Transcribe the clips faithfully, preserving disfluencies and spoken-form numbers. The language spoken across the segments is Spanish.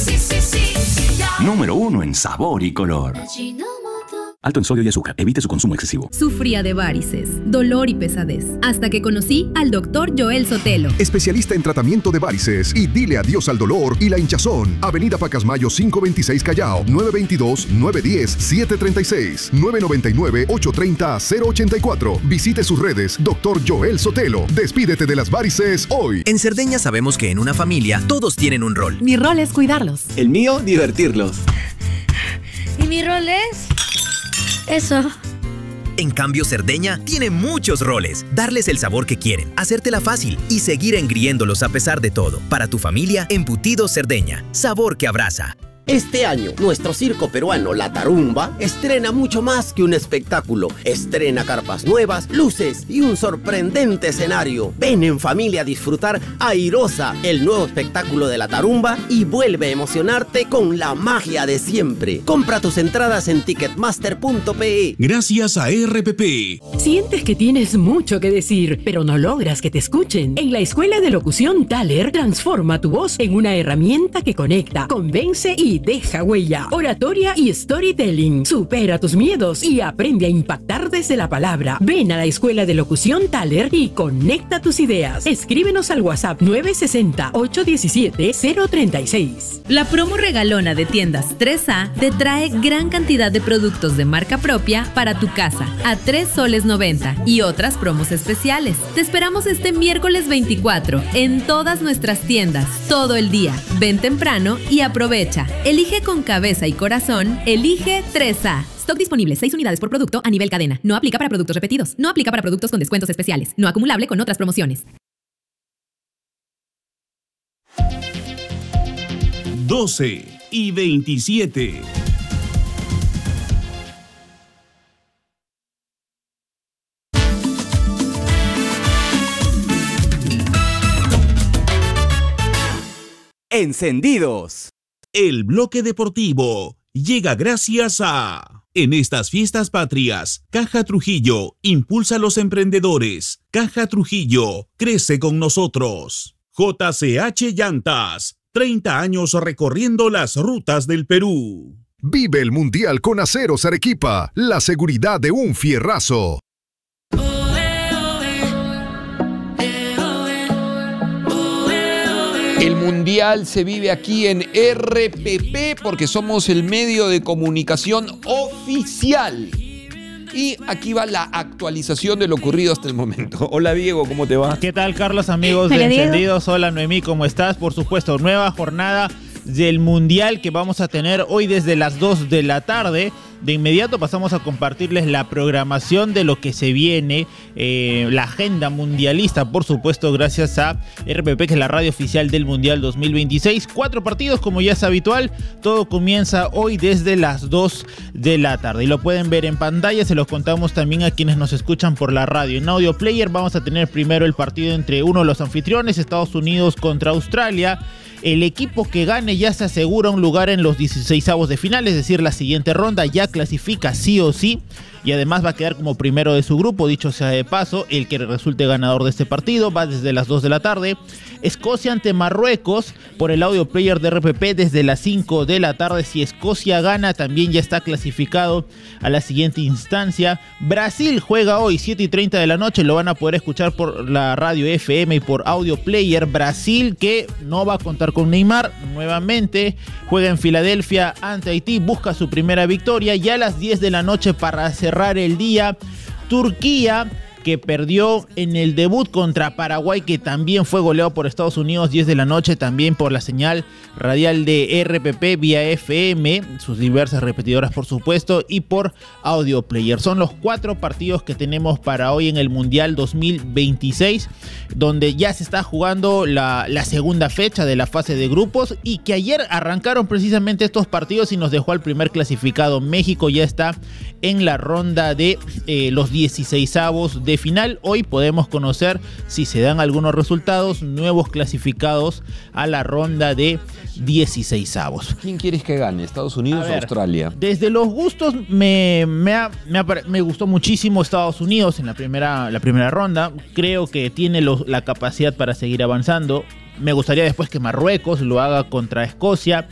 sí, sí, sí, sí, ya. Número uno en sabor y color. Alto en sodio y azúcar. Evite su consumo excesivo. Sufría de varices, dolor y pesadez, hasta que conocí al doctor Joel Sotelo. Especialista en tratamiento de varices y dile adiós al dolor y la hinchazón. Avenida Pacasmayo quinientos veintiséis Callao, nueve veintidós, nueve diez, siete treinta y seis, nueve noventa y nueve, ocho treinta, cero ochenta y cuatro. Visite sus redes, doctor Joel Sotelo. Despídete de las varices hoy. En Cerdeña sabemos que en una familia todos tienen un rol. Mi rol es cuidarlos. El mío, divertirlos. ¿Y mi rol es...? Eso. En cambio, Cerdeña tiene muchos roles. Darles el sabor que quieren, hacértela fácil y seguir engriéndolos a pesar de todo. Para tu familia, Embutidos Cerdeña. Sabor que abraza. Este año, nuestro circo peruano La Tarumba estrena mucho más que un espectáculo. Estrena carpas nuevas, luces y un sorprendente escenario. Ven en familia a disfrutar Airosa, el nuevo espectáculo de La Tarumba, y vuelve a emocionarte con la magia de siempre. Compra tus entradas en ticketmaster punto pe. Gracias a R P P. Sientes que tienes mucho que decir, pero no logras que te escuchen. En la Escuela de Locución Thaler, transforma tu voz en una herramienta que conecta, convence y deja huella. Oratoria y storytelling. Supera tus miedos y aprende a impactar desde la palabra. Ven a la Escuela de Locución Thaler y conecta tus ideas. Escríbenos al WhatsApp nueve seis cero, ocho uno siete, cero tres seis. La promo regalona de Tiendas tres A te trae gran cantidad de productos de marca propia para tu casa a tres soles noventa y otras promos especiales. Te esperamos este miércoles veinticuatro en todas nuestras tiendas, todo el día. Ven temprano y aprovecha. Elige con cabeza y corazón, elige tres A. Stock disponible, seis unidades por producto a nivel cadena. No aplica para productos repetidos. No aplica para productos con descuentos especiales. No acumulable con otras promociones. doce y veintisiete. Encendidos. El bloque deportivo llega gracias a... En estas fiestas patrias, Caja Trujillo impulsa a los emprendedores. Caja Trujillo crece con nosotros. J C H Llantas, treinta años recorriendo las rutas del Perú. Vive el Mundial con Aceros Arequipa, la seguridad de un fierrazo. El Mundial se vive aquí en R P P porque somos el medio de comunicación oficial. Y aquí va la actualización de lo ocurrido hasta el momento. Hola Diego, ¿cómo te va? ¿Qué tal, Carlos, amigos de Encendidos? Hola Noemí, ¿cómo estás? Por supuesto, nueva jornada del Mundial que vamos a tener hoy desde las dos de la tarde. De inmediato pasamos a compartirles la programación de lo que se viene, eh, la agenda mundialista, por supuesto, gracias a R P P, que es la radio oficial del Mundial dos mil veintiséis. Cuatro partidos, como ya es habitual. Todo comienza hoy desde las dos de la tarde. Y lo pueden ver en pantalla, se los contamos también a quienes nos escuchan por la radio. En Audio Player vamos a tener primero el partido entre uno de los anfitriones, Estados Unidos contra Australia. El equipo que gane ya se asegura un lugar en los dieciseisavos de final, es decir, la siguiente ronda ya clasifica sí o sí, y además va a quedar como primero de su grupo. Dicho sea de paso, el que resulte ganador de este partido va desde las dos de la tarde. Escocia ante Marruecos por el Audio Player de R P P desde las cinco de la tarde. Si Escocia gana, también ya está clasificado a la siguiente instancia. Brasil juega hoy siete y treinta de la noche, lo van a poder escuchar por la radio F M y por Audio Player. Brasil, que no va a contar con Neymar nuevamente, juega en Filadelfia ante Haití, busca su primera victoria. Ya a las diez de la noche, para cerrar el día, Turquía, que perdió en el debut contra Paraguay, que también fue goleado por Estados Unidos, diez de la noche, también por la señal radial de R P P vía F M, sus diversas repetidoras por supuesto, y por Audio Player. Son los cuatro partidos que tenemos para hoy en el Mundial dos mil veintiséis, donde ya se está jugando la, la segunda fecha de la fase de grupos, y que ayer arrancaron precisamente estos partidos y nos dejó al primer clasificado. México ya está en la ronda de eh, los dieciseisavos de final. Hoy podemos conocer si se dan algunos resultados, nuevos clasificados a la ronda de dieciseisavos. ¿Quién quieres que gane? ¿Estados Unidos o Australia? Desde los gustos me, me, ha, me, ha, me gustó muchísimo Estados Unidos en la primera, la primera ronda. Creo que tiene los, la capacidad para seguir avanzando. Me gustaría después que Marruecos lo haga contra Escocia.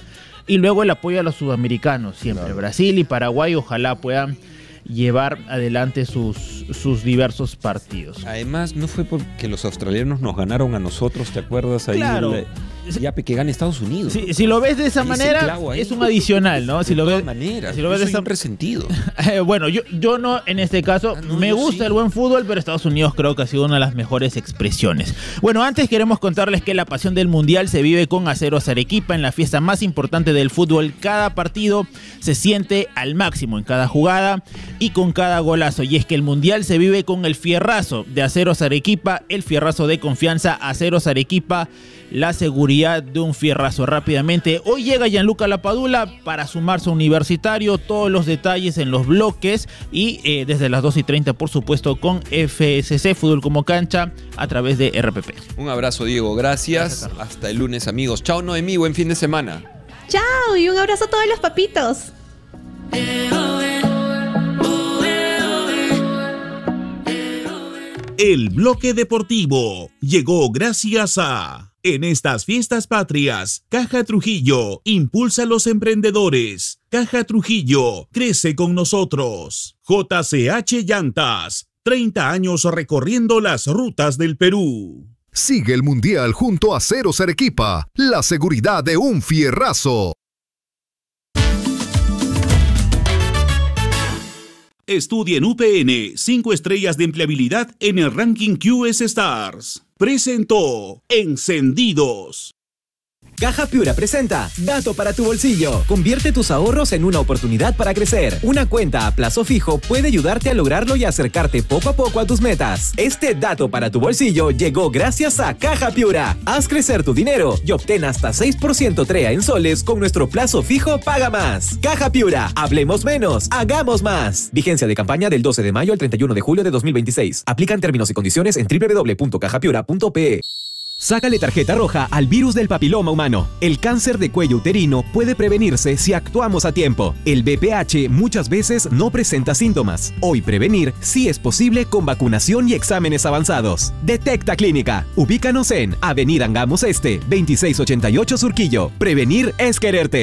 y luego el apoyo a los sudamericanos siempre. Claro. Brasil y Paraguay ojalá puedan llevar adelante sus, sus diversos partidos. Además, no fue porque los australianos nos ganaron a nosotros, ¿te acuerdas? Ahí claro. el, ya que gane Estados Unidos. Si, si lo ves de esa ahí manera, es un adicional, ¿no? Si de lo ves, maneras, si lo ves de esa... un resentido. Bueno, yo, yo no, en este caso, ah, no, me gusta sí. el buen fútbol, pero Estados Unidos creo que ha sido una de las mejores expresiones. Bueno, antes queremos contarles que la pasión del Mundial se vive con Aceros Arequipa en la fiesta más importante del fútbol. Cada partido se siente al máximo en cada jugada y con cada golazo. Y es que el Mundial se vive con el fierrazo de Aceros Arequipa, el fierrazo de confianza. Aceros Arequipa, la seguridad de un fierrazo. Rápidamente, hoy llega Gianluca Lapadula para sumarse a Universitario. Todos los detalles en los bloques y eh, desde las dos y treinta, por supuesto, con F S C, Fútbol como Cancha, a través de R P P. Un abrazo, Diego. Gracias. Gracias, hasta el lunes, amigos. Chao, Noemí. Buen fin de semana. Chao y un abrazo a todos los papitos. El bloque deportivo llegó gracias a... En estas fiestas patrias, Caja Trujillo impulsa a los emprendedores. Caja Trujillo crece con nosotros. J C H Llantas, treinta años recorriendo las rutas del Perú. Sigue el Mundial junto a Aceros Arequipa, la seguridad de un fierrazo. Estudia en U P N, cinco estrellas de empleabilidad en el ranking Q S Stars. Presentó Encendidos. Caja Piura presenta Dato para tu bolsillo. Convierte tus ahorros en una oportunidad para crecer. Una cuenta a plazo fijo puede ayudarte a lograrlo y acercarte poco a poco a tus metas. Este dato para tu bolsillo llegó gracias a Caja Piura. Haz crecer tu dinero y obtén hasta seis por ciento TREA en soles con nuestro plazo fijo Paga Más. Caja Piura, hablemos menos, hagamos más. Vigencia de campaña del doce de mayo al treinta y uno de julio de dos mil veintiséis. Aplican términos y condiciones en doble u doble u doble u punto caja piura punto pe. Sácale tarjeta roja al virus del papiloma humano. El cáncer de cuello uterino puede prevenirse si actuamos a tiempo. El B P H muchas veces no presenta síntomas. Hoy prevenir sí es posible con vacunación y exámenes avanzados. Detecta Clínica. Ubícanos en Avenida Angamos Este, veintiséis ochenta y ocho Surquillo. Prevenir es quererte.